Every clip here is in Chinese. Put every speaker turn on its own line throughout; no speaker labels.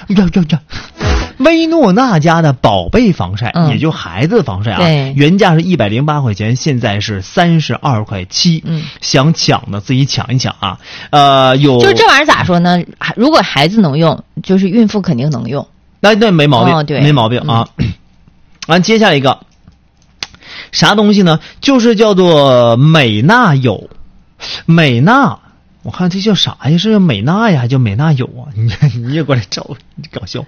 薇诺娜家的宝贝防晒，也就孩子防晒啊，原价是108块钱，现在是32块7。想抢的自己抢一抢啊。
就是这玩意儿咋说呢？如果孩子能用，就是孕妇肯定能用。
那没毛病，
对，
没毛病啊。完，接下来一个啥东西呢？就是叫做美娜友，美娜。我看这叫啥呀？是叫美娜呀，还叫美娜友啊？你也过来找，你搞笑。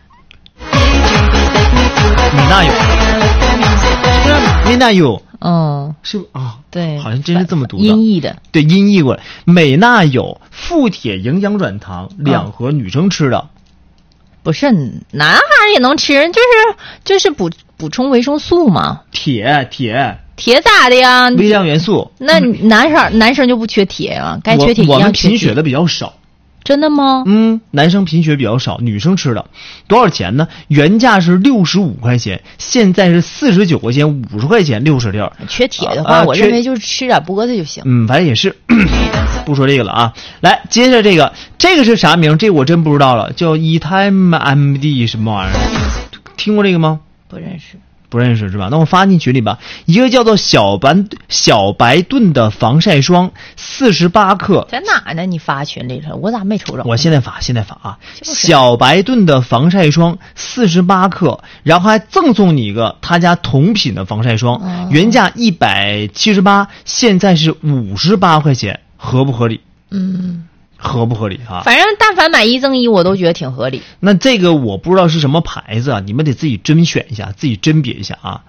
美娜友，美娜友，是啊，
对，
好像真是这么读的，
音译的，对，
音译过来。美娜友富铁营养软糖2盒，女生吃的，
不是男孩也能吃，就是补充维生素嘛，
铁
咋的呀？
微量元素。
那男生就不缺铁啊？该缺铁一样缺铁。
我们贫血的比较少。
真的吗？
男生贫血比较少，女生吃的。多少钱呢？原价是65块钱，现在是49块钱，50块钱60粒。
缺铁的话，我认为就是吃点脖子就行。
反正也是。不说这个了啊，来，接着这个是啥名？这我真不知道了，叫 E-Time MD 什么玩意儿？听过这个吗？不认识是吧？那我发进群里吧。一个叫做小白盾的防晒霜，48克。
在哪呢？你发群里头，我咋没瞅着？
我现在发啊！小白盾的防晒霜48克，然后还赠送你一个他家同品的防晒霜，原价178，现在是58块钱，合不合理？合不合理啊？
反正但凡买1赠1，我都觉得挺合理。
那这个我不知道是什么牌子啊，你们得自己甄选一下，自己甄别一下啊。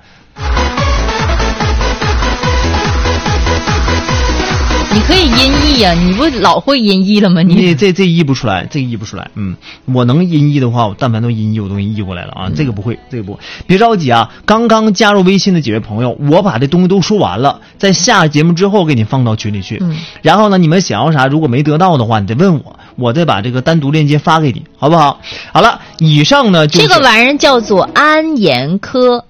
你可以音译呀，你不老会音译了吗？你
这译不出来，我能音译的话，我但凡都音译，我都给你译过来了啊。这个不会，别着急啊。刚刚加入微信的几位朋友，我把这东西都说完了，在下节目之后给你放到群里去。然后呢，你们想要啥，如果没得到的话，你得问我再把这个单独链接发给你，好不好？好了，以上呢就是
这个玩意儿叫做安颜科。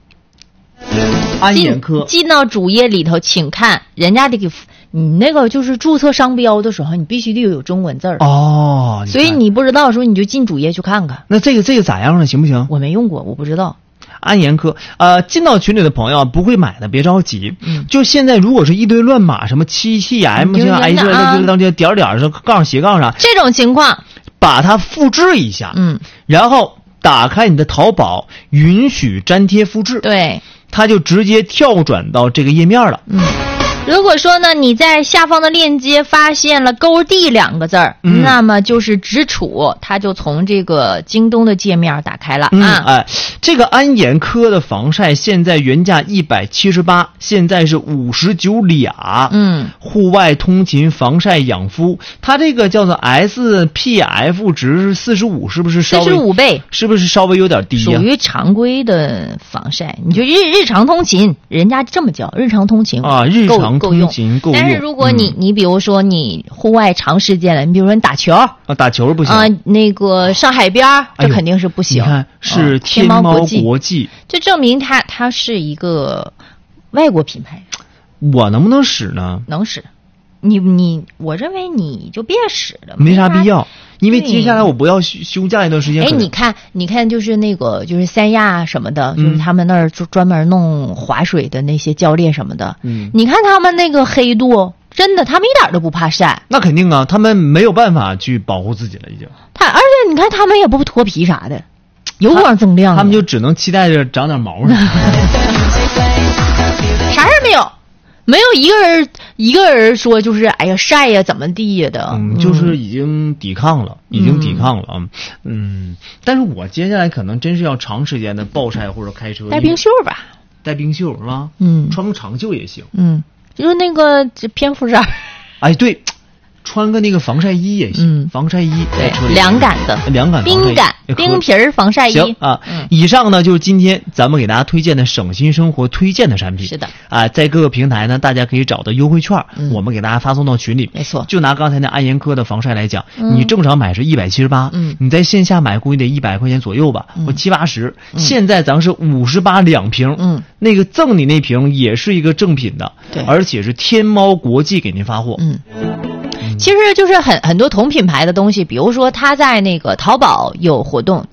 进到主页里头，请看人家这个。你那个就是注册商标的时候，你必须得有中文字
哦。
所以你不知道的时候，你就进主页去看看。
那这个咋样呢？行不行？
我没用过，我不知道。
安颜科，进到群里的朋友不会买的别着急。就现在如果是一堆乱码，什么77M 像 I 这点杠斜杠啥，
这种情况，
把它复制一下，然后打开你的淘宝，允许粘贴复制，
对，
它就直接跳转到这个页面了。
如果说呢，你在下方的链接发现了勾 D 2个字儿，那么就是直处，它就从这个京东的界面打开了啊。
这个安颜科的防晒现在原价178，现在是59俩。户外通勤防晒养肤，它这个叫做 SPF 值是45，是不是稍微
45倍？
是不是稍微有点低呀？
属于常规的防晒，你就日常通勤，人家这么叫日常通勤
啊，日常
够用。但是如果你比如说你户外长时间了，你比如说你打球
打球不行
那个上海边这肯定是不行。
你看是天猫国际，
就证明它是一个外国品牌。
我能不能使呢？
能使。我认为你就别使了，
没啥必要。因为接下来我不要休假一段时间。
你看，就是那个就是三亚什么的，就是他们那儿就专门弄划水的那些教练什么的。你看他们那个黑度，真的，他们一点都不怕晒。
那肯定啊，他们没有办法去保护自己了，已经。
而且你看他们也不脱皮啥的，油光锃亮。
他们就只能期待着长点毛
啥事没有。没有一个人说就是哎呀晒呀怎么地呀的，
就是已经抵抗了啊。但是我接下来可能真是要长时间的暴晒或者开车。
带冰袖吧，
带冰袖是吧？穿个长袖也行。
就是那个蝙蝠衫。
哎，对。穿个那个防晒衣也行，防晒衣
对，凉感的，冰感冰皮儿防晒衣。
行啊，以上呢就是今天咱们给大家推荐的省心生活推荐的产品。
是的
啊，在各个平台呢，大家可以找到优惠券，我们给大家发送到群里。
没错，
就拿刚才那安颜科的防晒来讲，你正常买是178，你在线下买估计得100块钱左右吧，或70-80。现在咱是58两瓶，那个赠你那瓶也是一个正品的，
对，
而且是天猫国际给您发货。
其实就是很多同品牌的东西，比如说它在那个淘宝有活动，